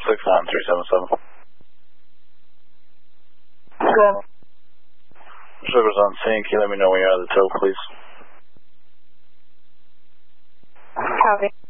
69377. Go. Sugar's on scene. Can you let me know when you're out of the tow, please? Copy.